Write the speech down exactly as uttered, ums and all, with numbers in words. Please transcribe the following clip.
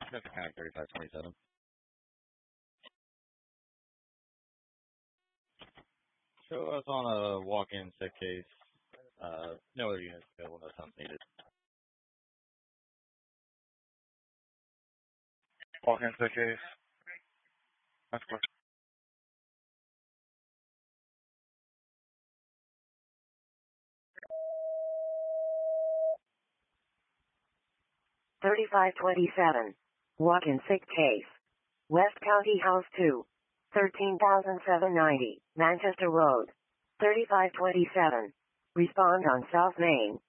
That's kind of thirty-five twenty-seven. Show us on a walk-in sick case. Uh, no other units available, no times needed. Walk-in sick case. That's clear. thirty-five twenty-seven. Walk-in sick case. West County House two. thirteen thousand seven hundred ninety, Manchester Road. thirty-five twenty-seven. Respond on South Main.